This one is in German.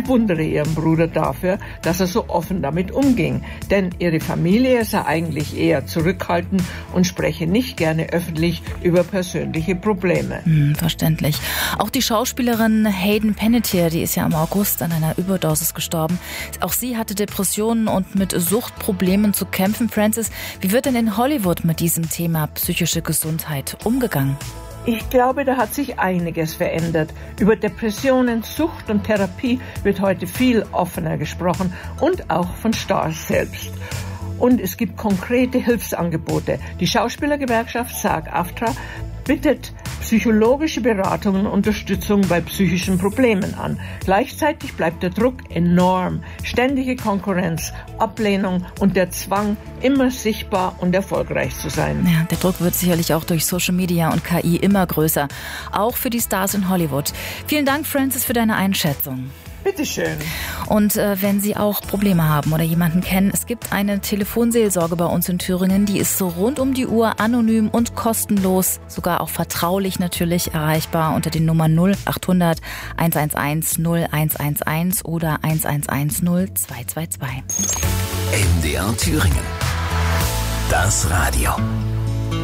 bewundere ihren Bruder dafür, dass er so offen damit umging. Denn ihre Familie sei eigentlich eher zurückhaltend und spreche nicht gerne öffentlich über persönliche Probleme. Verständlich. Auch die Schauspielerin Hayden Panettiere, die ist ja im August an einer Überdosis gestorben. Auch sie hatte Depressionen und mit Suchtproblemen zu kämpfen. Francis, wie wird denn in Hollywood mit diesem Thema psychische Gesundheit umgegangen? Ich glaube, da hat sich einiges verändert. Über Depressionen, Sucht und Therapie wird heute viel offener gesprochen und auch von Stars selbst. Und es gibt konkrete Hilfsangebote. Die Schauspielergewerkschaft SAG-AFTRA bietet psychologische Beratung und Unterstützung bei psychischen Problemen an. Gleichzeitig bleibt der Druck enorm. Ständige Konkurrenz, Ablehnung und der Zwang, immer sichtbar und erfolgreich zu sein. Ja, der Druck wird sicherlich auch durch Social Media und KI immer größer. Auch für die Stars in Hollywood. Vielen Dank, Francis, für deine Einschätzung. Bitteschön. Und wenn Sie auch Probleme haben oder jemanden kennen, es gibt eine Telefonseelsorge bei uns in Thüringen, die ist so rund um die Uhr anonym und kostenlos, sogar auch vertraulich natürlich erreichbar unter den Nummern 0800 111 0111 oder 111 0222. MDR Thüringen. Das Radio.